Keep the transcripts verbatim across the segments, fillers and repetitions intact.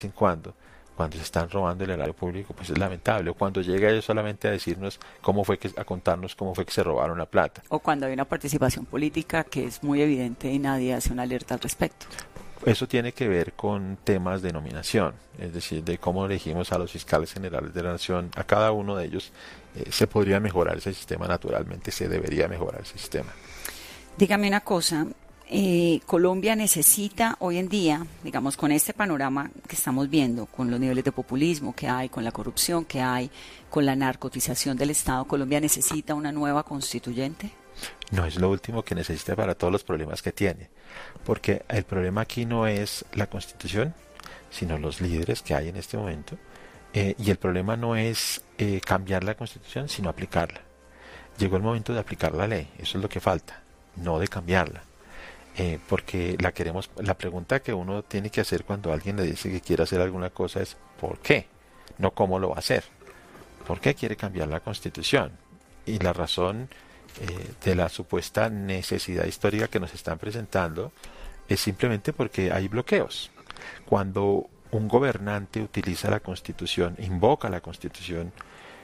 en cuando, cuando se están robando el erario público, pues es lamentable. O cuando llega ellos solamente a decirnos cómo fue que, a contarnos cómo fue que se robaron la plata. O cuando hay una participación política que es muy evidente y nadie hace una alerta al respecto. Eso tiene que ver con temas de nominación, es decir, de cómo elegimos a los fiscales generales de la nación. A cada uno de ellos eh, se podría mejorar ese sistema, naturalmente se debería mejorar ese sistema. Dígame una cosa, eh, Colombia necesita hoy en día, digamos, con este panorama que estamos viendo, con los niveles de populismo que hay, con la corrupción que hay, con la narcotización del Estado, ¿Colombia necesita una nueva constituyente? No es lo último que necesita para todos los problemas que tiene, porque el problema aquí no es la Constitución, sino los líderes que hay en este momento, eh, y el problema no es eh, cambiar la Constitución, sino aplicarla. Llegó el momento de aplicar la ley, eso es lo que falta, no de cambiarla, eh, porque la queremos. La pregunta que uno tiene que hacer cuando alguien le dice que quiere hacer alguna cosa es ¿por qué? No cómo lo va a hacer. ¿Por qué quiere cambiar la Constitución? Y la razón Eh, de la supuesta necesidad histórica que nos están presentando es simplemente porque hay bloqueos. Cuando un gobernante utiliza la Constitución, invoca la Constitución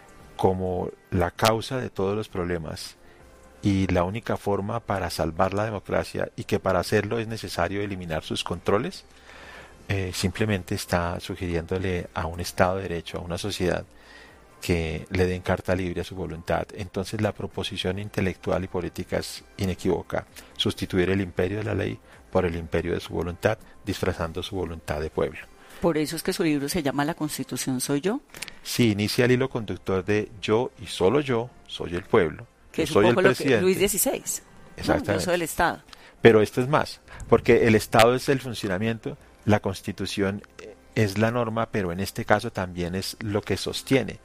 como la causa de todos los problemas y la única forma para salvar la democracia, y que para hacerlo es necesario eliminar sus controles, eh, simplemente está sugiriéndole a un Estado de Derecho, a una sociedad, que le den carta libre a su voluntad. Entonces la proposición intelectual y política es inequívoca: sustituir el imperio de la ley por el imperio de su voluntad, disfrazando su voluntad de pueblo. Por eso es que su libro se llama La Constitución soy yo. Sí, inicia el hilo conductor de yo y solo yo soy el pueblo, que yo es soy un poco el lo presidente. que Luis dieciséis. Exactamente. ¿No? Yo soy el Estado. Pero esto es más, porque el Estado es el funcionamiento, la Constitución es la norma, pero en este caso también es lo que sostiene,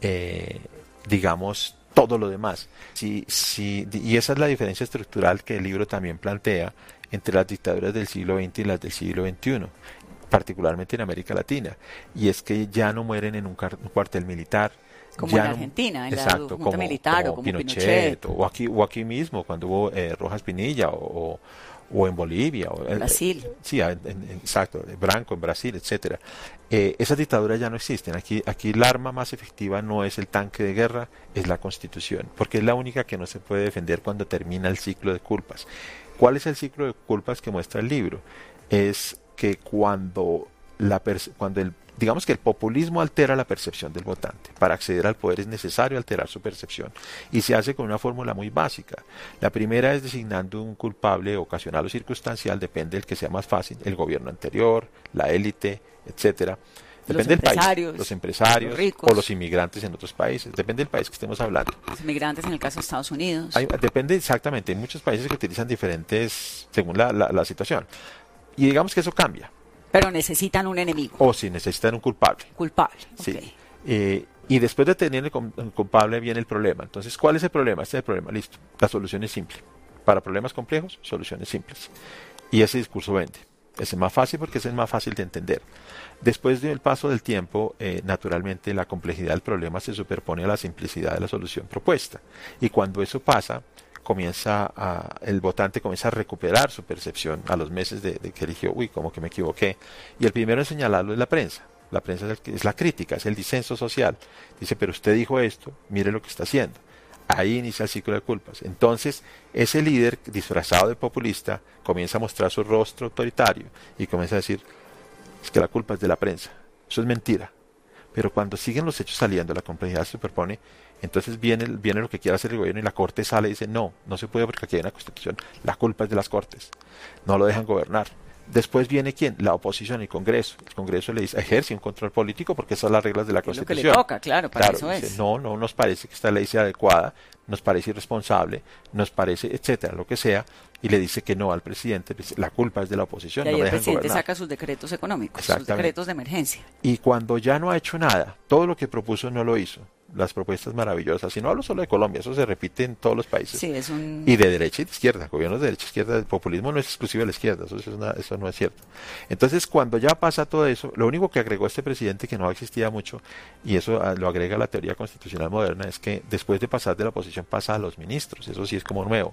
eh, digamos, todo lo demás. Sí, sí, y esa es la diferencia estructural que el libro también plantea entre las dictaduras del siglo veinte y las del siglo veintiuno, particularmente en América Latina, y es que ya no mueren en un, un cuartel militar. Como ya en no, Argentina, en exacto, la Junta como, Militar, como o como Pinochet, Pinochet. O, aquí, o aquí mismo, cuando hubo eh, Rojas Pinilla, o, o, o en Bolivia. O, Brasil. Eh, sí, en, en, exacto, Branco en Brasil, etcétera. Eh, esas dictaduras ya no existen. Aquí, aquí el arma más efectiva no es el tanque de guerra, es la Constitución, porque es la única que no se puede defender cuando termina el ciclo de culpas. ¿Cuál es el ciclo de culpas que muestra el libro? Es que cuando, la cuando el digamos que el populismo altera la percepción del votante. Para acceder al poder es necesario alterar su percepción, y se hace con una fórmula muy básica. La primera es designando un culpable ocasional o circunstancial, depende del que sea más fácil, el gobierno anterior, la élite, etcétera. Depende del país, los empresarios, los ricos, o los inmigrantes en otros países, depende del país que estemos hablando. Los inmigrantes en el caso de Estados Unidos. Hay, depende exactamente, hay muchos países que utilizan diferentes según la, la, la situación. Y digamos que eso cambia. Pero necesitan un enemigo. O si necesitan un culpable. Culpable, sí. Okay. Eh, y después de tener el culpable viene el problema. Entonces, ¿cuál es el problema? Este es el problema, listo. La solución es simple. Para problemas complejos, soluciones simples. Y ese discurso vende. Es el más fácil porque es el más fácil de entender. Después del paso del tiempo, eh, naturalmente la complejidad del problema se superpone a la simplicidad de la solución propuesta. Y cuando eso pasa, comienza a, el votante comienza a recuperar su percepción a los meses de, de que eligió, uy, como que me equivoqué. Y el primero en señalarlo es la prensa. La prensa es, el, es la crítica, es el disenso social. Dice, pero usted dijo esto, mire lo que está haciendo. Ahí inicia el ciclo de culpas. Entonces, ese líder disfrazado de populista comienza a mostrar su rostro autoritario y comienza a decir, es que la culpa es de la prensa. Eso es mentira. Pero cuando siguen los hechos saliendo, la complejidad se superpone, entonces viene, viene lo que quiere hacer el gobierno y la Corte sale y dice, no, no se puede porque aquí hay una Constitución, la culpa es de las Cortes, no lo dejan gobernar. Después viene ¿quién? La oposición, el Congreso. El Congreso le dice, ejerce un control político porque esas son las reglas de la Constitución. Es lo que le toca, claro, para claro, eso dice, es. no, no nos parece que esta ley sea adecuada, nos parece irresponsable, nos parece, etcétera, lo que sea, y le dice que no al presidente, la culpa es de la oposición. Y ahí no el presidente gobernar. saca sus decretos económicos, sus decretos de emergencia. Y cuando ya no ha hecho nada, todo lo que propuso no lo hizo. Las propuestas maravillosas, y no hablo solo de Colombia, eso se repite en todos los países. Sí, es un... Y de derecha y de izquierda, gobiernos de derecha y izquierda, el populismo no es exclusivo de la izquierda, eso, es una, eso no es cierto. Entonces, cuando ya pasa todo eso, lo único que agregó este presidente, que no existía mucho, y eso lo agrega la teoría constitucional moderna, es que después de pasar de la oposición pasa a los ministros, eso sí es como nuevo,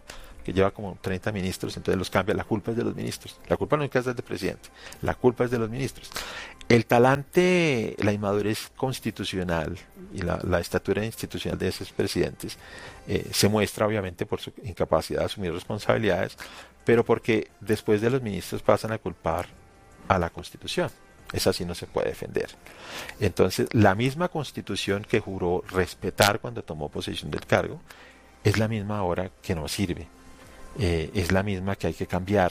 porque lleva como treinta ministros, entonces los cambia, la culpa es de los ministros, la culpa no es del presidente, la culpa es de los ministros. El talante, la inmadurez constitucional y la, la estatura institucional de esos presidentes eh, se muestra obviamente por su incapacidad de asumir responsabilidades, pero porque después de los ministros pasan a culpar a la Constitución. Esa sí no se puede defender. Entonces, la misma Constitución que juró respetar cuando tomó posesión del cargo, es la misma ahora que no sirve. Eh, es la misma que hay que cambiar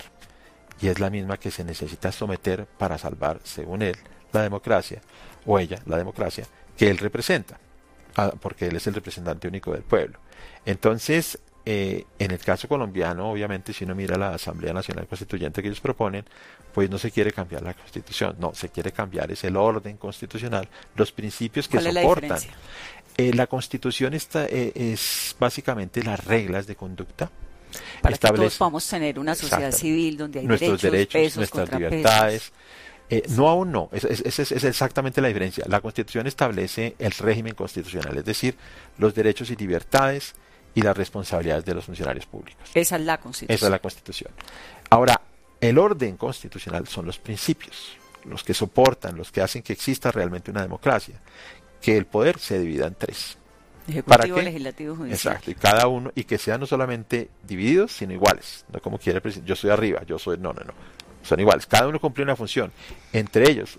y es la misma que se necesita someter para salvar, según él, la democracia, o ella, la democracia, que él representa, porque él es el representante único del pueblo. Entonces, eh, en el caso colombiano, obviamente, si uno mira la Asamblea Nacional Constituyente que ellos proponen, pues no se quiere cambiar la Constitución, no, se quiere cambiar es el orden constitucional, los principios que ¿Cuál es la soportan. diferencia? Eh, la Constitución está, eh, es básicamente las reglas de conducta. Para establece, que todos podamos tener una sociedad civil donde hay nuestros derechos, derechos, pesos, nuestras contrapesos. libertades. Eh, no aún no, esa es, es, es exactamente la diferencia. La Constitución establece el régimen constitucional, es decir, los derechos y libertades y las responsabilidades de los funcionarios públicos. Esa es la Constitución. Esa es la Constitución. Ahora, el orden constitucional son los principios, los que soportan, los que hacen que exista realmente una democracia, que el poder se divida en tres. Ejecutivo, legislativo, judicial. Exacto, y cada uno, y que sean no solamente divididos, sino iguales, no como quiere el presidente, yo soy arriba, yo soy, no, no, no, son iguales, cada uno cumple una función, entre ellos,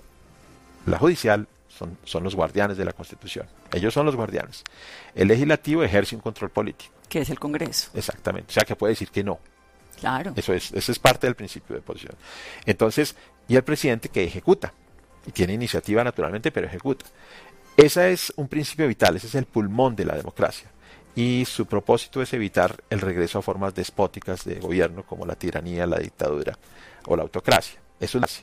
la judicial son, son los guardianes de la Constitución, ellos son los guardianes, el legislativo ejerce un control político. Que es el Congreso. Exactamente, o sea que puede decir que no. Claro. Eso es, eso es parte del principio de oposición. Entonces, y el presidente que ejecuta, y tiene iniciativa naturalmente, pero ejecuta. Ese es un principio vital, ese es el pulmón de la democracia. Y su propósito es evitar el regreso a formas despóticas de gobierno como la tiranía, la dictadura o la autocracia. Eso es lo que hace.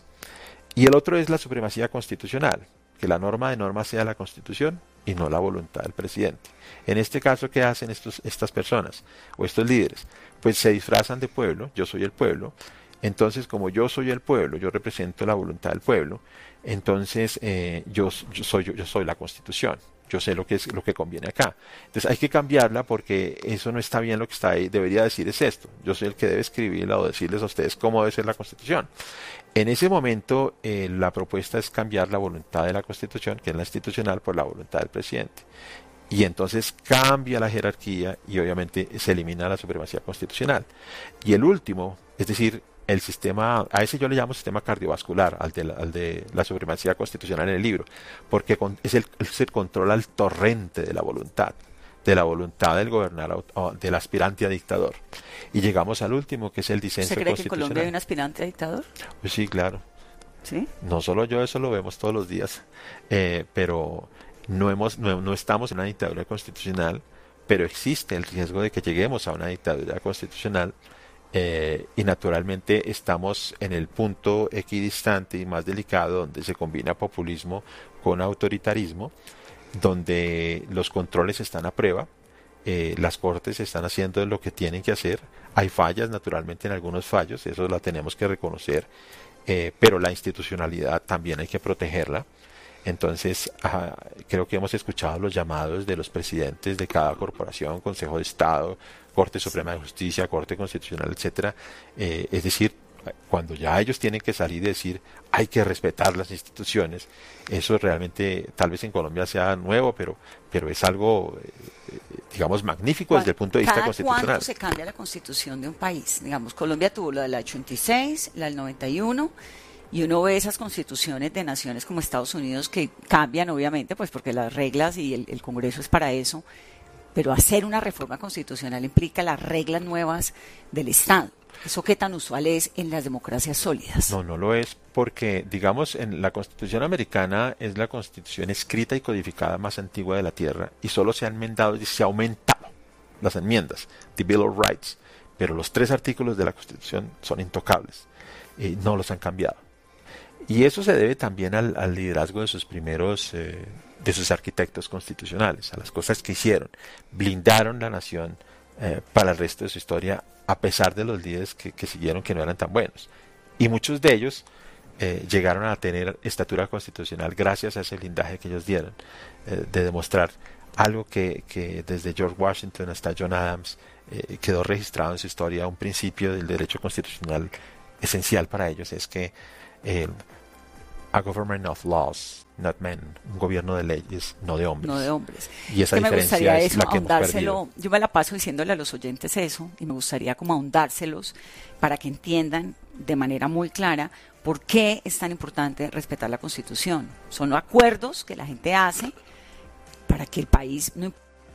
Y el otro es la supremacía constitucional, que la norma de normas sea la Constitución y no la voluntad del presidente. En este caso, ¿qué hacen estos, estas personas o estos líderes? Pues se disfrazan de pueblo, yo soy el pueblo. Entonces, como yo soy el pueblo, yo represento la voluntad del pueblo, entonces eh, yo, yo, soy, yo, yo soy la Constitución, yo sé lo que es lo que conviene acá. Entonces hay que cambiarla porque eso no está bien, lo que está ahí, debería decir es esto, yo soy el que debe escribirla o decirles a ustedes cómo debe ser la Constitución. En ese momento eh, la propuesta es cambiar la voluntad de la Constitución, que es la institucional, por la voluntad del presidente. Y entonces cambia la jerarquía y obviamente se elimina la supremacía constitucional. Y el último, es decir, el sistema, a ese yo le llamo sistema cardiovascular, al de la, al de la supremacía constitucional en el libro, porque con, es el, se controla el torrente de la voluntad, de la voluntad del gobernador, del aspirante a dictador. Y llegamos al último, que es el disenso constitucional. ¿Usted cree que en constitucional. Colombia hay un aspirante a dictador? Pues sí, claro. ¿Sí? No solo yo, eso lo vemos todos los días, eh, pero no, hemos, no, no estamos en una dictadura constitucional, pero existe el riesgo de que lleguemos a una dictadura constitucional. Eh, y naturalmente estamos en el punto equidistante y más delicado donde se combina populismo con autoritarismo, donde los controles están a prueba, eh, las cortes están haciendo lo que tienen que hacer, hay fallas naturalmente en algunos fallos, eso la tenemos que reconocer, eh, pero la institucionalidad también hay que protegerla. Entonces, ajá, creo que hemos escuchado los llamados de los presidentes de cada corporación, Consejo de Estado, Corte Suprema de Justicia, Corte Constitucional, etcétera. Eh, es decir, cuando ya ellos tienen que salir y decir hay que respetar las instituciones, eso realmente tal vez en Colombia sea nuevo, pero, pero es algo, eh, digamos, magnífico desde el punto de vista ¿Cada constitucional. cuánto se cambia la constitución de un país? Digamos, Colombia tuvo la del ochenta y seis, la del noventa y uno, y uno ve esas constituciones de naciones como Estados Unidos que cambian, obviamente, pues porque las reglas y el, el Congreso es para eso, pero hacer una reforma constitucional implica las reglas nuevas del Estado. ¿Eso qué tan usual es en las democracias sólidas? No, no lo es porque, digamos, en la Constitución americana es la Constitución escrita y codificada más antigua de la Tierra y solo se han enmendado y se ha aumentado las enmiendas, the Bill of Rights, pero los tres artículos de la Constitución son intocables y no los han cambiado. Y eso se debe también al, al liderazgo de sus primeros, eh, de sus arquitectos constitucionales, a las cosas que hicieron. Blindaron la nación eh, para el resto de su historia, a pesar de los líderes que, que siguieron que no eran tan buenos. Y muchos de ellos eh, llegaron a tener estatura constitucional gracias a ese blindaje que ellos dieron, eh, de demostrar algo que, que desde George Washington hasta John Adams eh, quedó registrado en su historia un principio del derecho constitucional esencial para ellos, es que eh, a government of laws, not men, un gobierno de leyes, no de hombres. No de hombres. Y esa que me diferencia gustaría es eso, la que hemos ahondárselo. perdido. Yo me la paso diciéndole a los oyentes eso, y me gustaría como ahondárselos para que entiendan de manera muy clara por qué es tan importante respetar la Constitución. Son acuerdos que la gente hace para que el país no.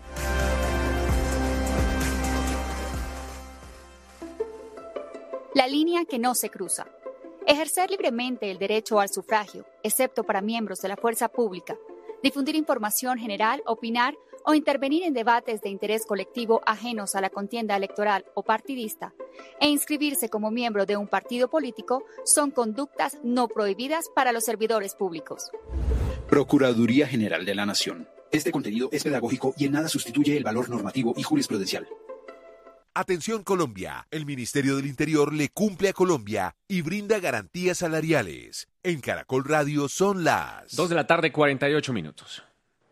La línea que no se cruza. Ejercer libremente el derecho al sufragio, excepto para miembros de la fuerza pública, difundir información general, opinar o intervenir en debates de interés colectivo ajenos a la contienda electoral o partidista, e inscribirse como miembro de un partido político son conductas no prohibidas para los servidores públicos. Procuraduría General de la Nación. Este contenido es pedagógico y en nada sustituye el valor normativo y jurisprudencial. Atención Colombia, el Ministerio del Interior le cumple a Colombia y brinda garantías salariales. En Caracol Radio son las dos de la tarde, cuarenta y ocho minutos.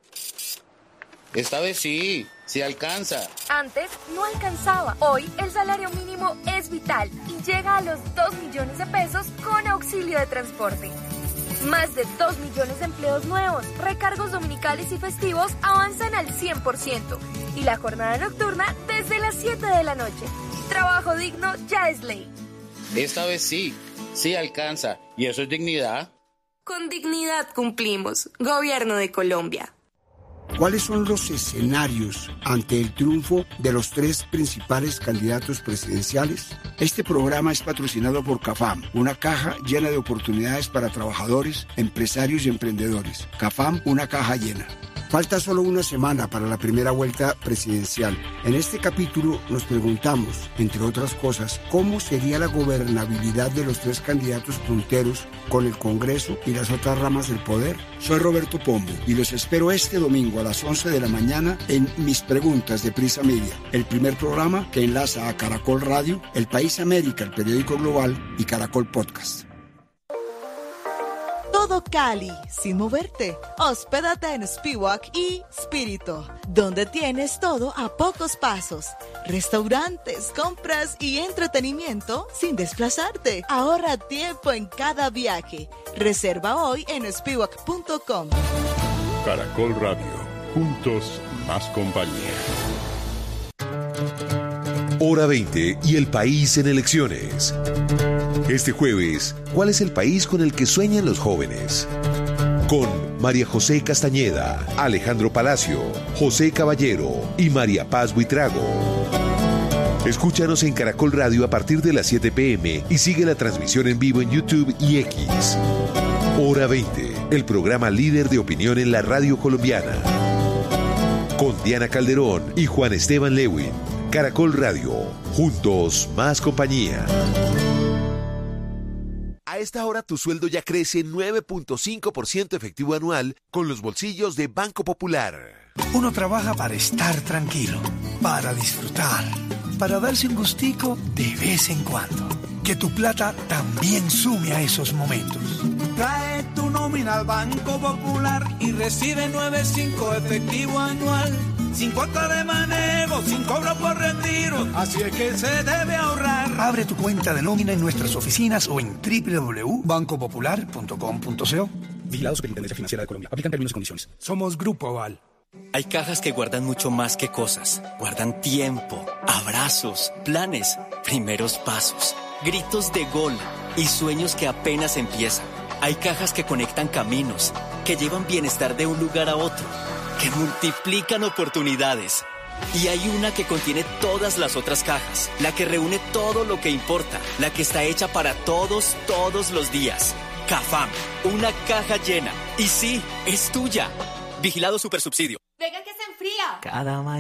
Esta vez sí, sí alcanza. Antes no alcanzaba. Hoy el salario mínimo es vital y llega a los dos millones de pesos con auxilio de transporte. Más de dos millones de empleos nuevos, recargos dominicales y festivos avanzan al cien por ciento y la jornada nocturna desde las siete de la noche. Trabajo digno ya es ley. Esta vez sí, sí alcanza. ¿Y eso es dignidad? Con dignidad cumplimos. Gobierno de Colombia. ¿Cuáles son los escenarios ante el triunfo de los tres principales candidatos presidenciales? Este programa es patrocinado por CAFAM, una caja llena de oportunidades para trabajadores, empresarios y emprendedores. CAFAM, una caja llena. Falta solo una semana para la primera vuelta presidencial. En este capítulo nos preguntamos, entre otras cosas, cómo sería la gobernabilidad de los tres candidatos punteros con el Congreso y las otras ramas del poder. Soy Roberto Pombo y los espero este domingo a las once de la mañana en Mis Preguntas de Prisa Media, el primer programa que enlaza a Caracol Radio, El País América, el periódico global, y Caracol Podcast. Todo Cali, sin moverte. Hospédate en Spiwak y Spirito, donde tienes todo a pocos pasos. Restaurantes, compras y entretenimiento sin desplazarte. Ahorra tiempo en cada viaje. Reserva hoy en spiwak punto com. Caracol Radio. Juntos, más compañía. Hora veinte y el país en elecciones. Este jueves, ¿cuál es el país con el que sueñan los jóvenes? Con María José Castañeda, Alejandro Palacio, José Caballero y María Paz Buitrago. Escúchanos en Caracol Radio a partir de las siete pe eme y sigue la transmisión en vivo en YouTube y X. Hora veinte, el programa líder de opinión en la radio colombiana. Con Diana Calderón y Juan Esteban Lewin. Caracol Radio, juntos más compañía. A esta hora tu sueldo ya crece nueve punto cinco por ciento efectivo anual con los bolsillos de Banco Popular. Uno trabaja para estar tranquilo, para disfrutar, para darse un gustico de vez en cuando. Que tu plata también sume a esos momentos. Trae tu nómina al Banco Popular y recibe nueve punto cinco efectivo anual. Sin cuota de manejo, sin cobro por retiro. Así es que se debe ahorrar. Abre tu cuenta de nómina en nuestras oficinas o en doble u doble u doble u punto banco popular punto com punto co. Vigilado Superintendencia Financiera de Colombia. Aplican términos y condiciones. Somos Grupo Aval. Hay cajas que guardan mucho más que cosas. Guardan tiempo, abrazos, planes, primeros pasos, gritos de gol y sueños que apenas empiezan. Hay cajas que conectan caminos, que llevan bienestar de un lugar a otro, que multiplican oportunidades. Y hay una que contiene todas las otras cajas, la que reúne todo lo que importa, la que está hecha para todos, todos los días. CAFAM, una caja llena. Y sí, es tuya. Vigilado Supersubsidio. Venga que se enfría. Cada mañana.